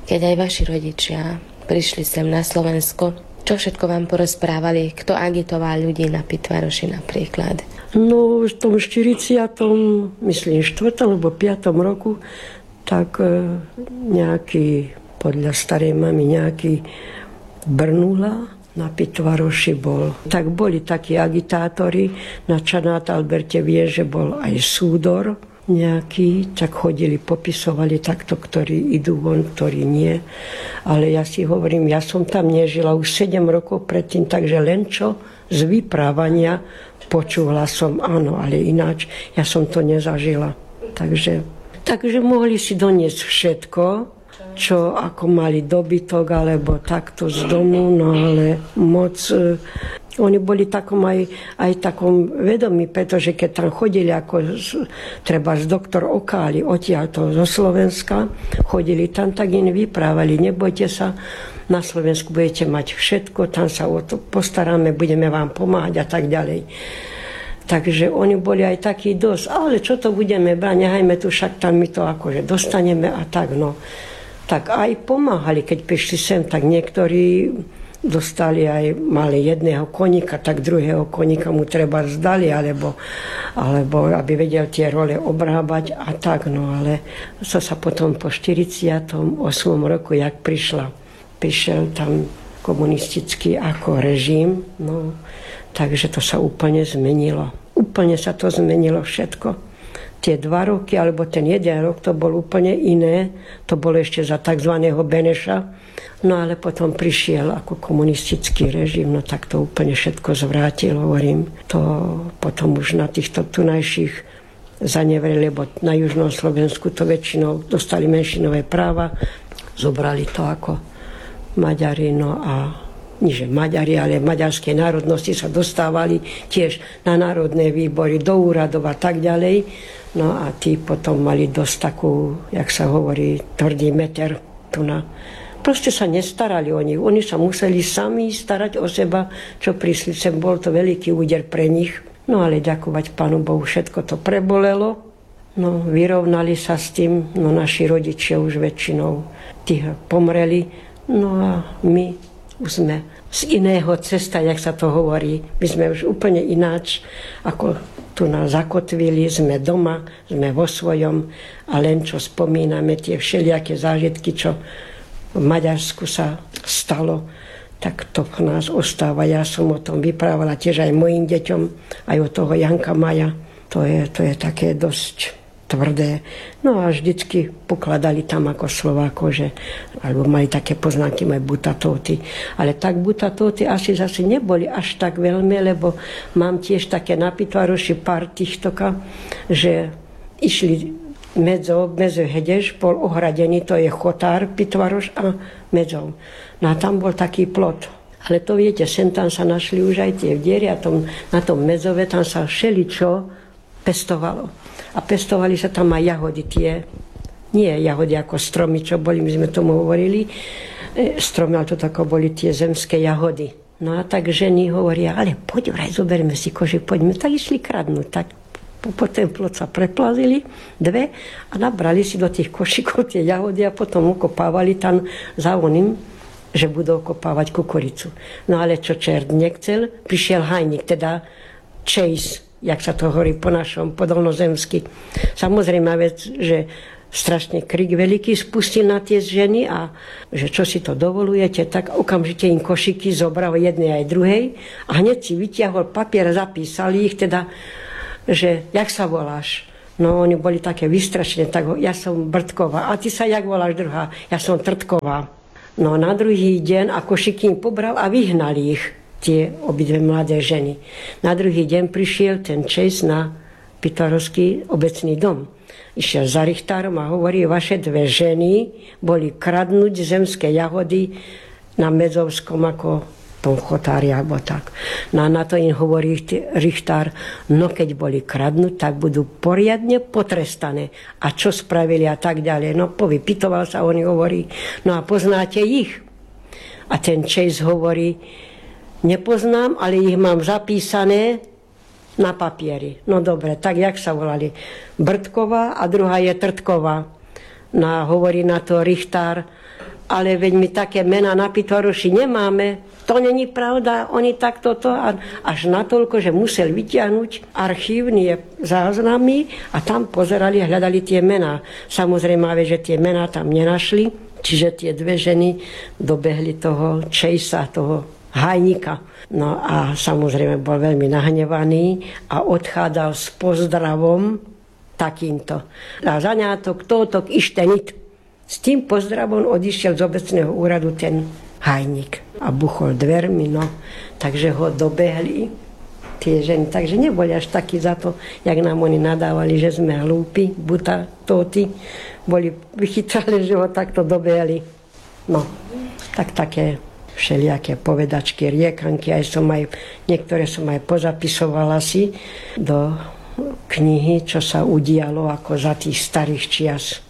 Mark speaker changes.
Speaker 1: Keď aj vaši rodičia prišli sem na Slovensko, čo všetko vám porozprávali? Kto agitoval ľudí na Pitvaroši napríklad?
Speaker 2: No v tom 40., myslím 4. alebo 5. roku, tak nejaký, podľa starej mamy, nejaký Brnula na Pitvaroši bol. Tak boli takí agitátori, na Čanát Alberte vie, že bol aj súdor nejaký, tak chodili, popisovali takto, ktorí idú von, ktorí nie. Ale ja si hovorím, ja som tam nežila už 7 rokov predtým, takže len čo z vyprávania počula som, áno, ale ináč ja som to nezažila. Takže mohli si doniesť všetko, čo ako mali dobytok alebo takto z domu, no ale moc. Oni boli aj takom vedomí, pretože keď tam chodili ako treba z doktor Okáli, odtiaľto zo Slovenska, chodili tam, tak im vyprávali, nebojte sa, na Slovensku budete mať všetko, tam sa o to postaráme, budeme vám pomáhať a tak ďalej. Takže oni boli aj takí dosť, ale čo to budeme brať, nehajme tu, však tam my to akože dostaneme a tak, no. Tak aj pomáhali, keď prišli sem, tak niektorí dostali aj, mali jedného koníka, tak druhého koníka mu treba zdali, alebo aby vedel tie role obrábať a tak, no ale to sa potom po 48. roku, jak prišiel tam komunistický ako režim, no, takže to sa úplne zmenilo. Úplne sa to zmenilo všetko. Tie 2 roky, alebo ten 1 rok, to bol úplne iné. To bolo ešte za tzv. Beneša. No ale potom prišiel ako komunistický režim, no tak to úplne všetko zvrátil, hovorím. To potom už na týchto tunajších zanevreli, lebo na južnom Slovensku to väčšinou dostali menšinové práva. Zobrali to ako Maďari, no a nie Maďari, ale maďarskej národnosti sa dostávali tiež na národné výbory, do úradov a tak ďalej. No a tí potom mali dosť takú, jak sa hovorí, tvrdý meter tu na. Proste sa nestarali o nich. Oni sa museli sami starať o seba, čo prišli sem. Bol to veľký úder pre nich. No ale ďakovať Pánu Bohu, všetko to prebolelo. No vyrovnali sa s tým. No naši rodičia už väčšinou tí pomreli. No a my už sme z iného cesta, jak sa to hovorí. My sme už úplne ináč, ako tu nás zakotvili, sme doma, sme vo svojom a len čo spomíname tie všelijaké zážitky, čo v Maďarsku sa stalo, tak to v nás ostáva. Ja som o tom vyprávala tiež aj mojim deťom, aj od toho Janka Maja. To je také dosť tvrdé. No a vždycky pokladali tam ako Slováko, alebo mali také poznámky, majú butatóty. Ale tak butatóty asi zase neboli až tak veľmi, lebo mám tiež také na Pitvaroši pár týchtoka, že išli medzo Hedeš, bol ohradený, to je Chotár, Pitvaroš a medzou. No a tam bol taký plot. Ale to viete, sem tam sa našli už aj tie vdiery a na tom medzove tam sa všeličo pestovalo. A pestovali sa tam aj jahody tie, nie jahody ako stromy, čo boli, my sme tomu hovorili, stromy, ale to tako boli tie zemské jahody. No a tak ženy hovoria, ale poď vraj, zoberme si kožik, poďme. Tak išli kradnúť, tak po ten plot sa preplazili 2 a nabrali si do tých košikov tie jahody a potom ukopávali tam za oným, že budú okopávať kukuricu. No ale čo čert nechcel, prišiel hajnik, teda Chase, jak sa to hovorí po našom, po dolnozemsky. Samozrejme vec, že strašne krik veľký spustil na tie ženy a že čo si to dovolujete, tak okamžite im košiky zobral jednej aj druhej a hneď si vytiahol papier a zapísali ich teda, že jak sa voláš? No oni boli také vystrašené, tak ja som Brtková. A ty sa jak voláš druhá? Ja som Trtková. No na druhý deň a košiky im pobral a vyhnali ich, tie obidve mladé ženy. Na druhý deň prišiel ten Čes na Pitvarovský obecný dom. Išiel za richtárom a hovorí, vaše 2 ženy boli kradnúť zemské jahody na Medzovskom ako tom Chotári alebo tak. No a na to im hovorí richtár, no keď boli kradnúť, tak budú poriadne potrestané. A čo spravili a tak ďalej. No povypitoval sa, on hovorí, no a poznáte ich? A ten Čes hovorí, nepoznám, ale ich mám zapísané na papieri. No dobre, tak jak sa volali? Brtková a druhá je Trtková. No hovorí na to richtár, ale veď my také mená na Pitvaroši nemáme. To není pravda, oni takto až natoľko, že musel vyťahnuť archívne záznamy a tam pozerali a hľadali tie mená. Samozrejme, že tie mená tam nenašli, čiže tie dve ženy dobehli toho Čejsa, toho Hajnika. No a samozrejme bol veľmi nahnevaný a odchádzal s pozdravom takýmto. A zaňatok tótok ištenit. S tým pozdravom odišiel z obecného úradu ten Hajnik a buchol dvermi, no. Takže ho dobehli tie ženy. Takže neboli až takí za to, jak nám oni nadávali, že sme hlúpi, buta, tóty. Boli vychytrali, že ho takto dobehli. No, tak také všelijaké povedačky, riekanky, niektoré som aj pozapisovala si do knihy, čo sa udialo ako za tých starých čias.